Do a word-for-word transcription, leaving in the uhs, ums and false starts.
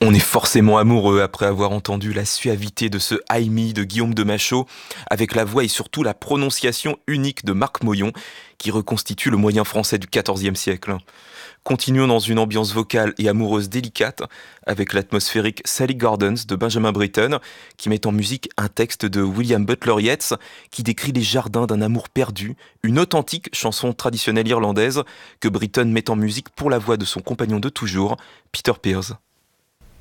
On est forcément amoureux après avoir entendu la suavité de ce Aïe Mi de Guillaume de Machaut, avec la voix et surtout la prononciation unique de Marc Moyon, qui reconstitue le moyen français du quatorzième siècle. Continuons dans une ambiance vocale et amoureuse délicate, avec l'atmosphérique Sally Gardens de Benjamin Britten, qui met en musique un texte de William Butler Yeats, qui décrit les jardins d'un amour perdu, une authentique chanson traditionnelle irlandaise que Britten met en musique pour la voix de son compagnon de toujours, Peter Pears.